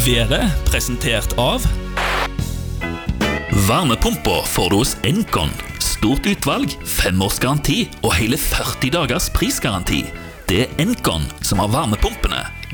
Været presentert av Varmepumper får du hos Encon. Stort utvalg, 5 års garanti og hele 40 dagers prisgaranti. Det Encon som har varmepumpene.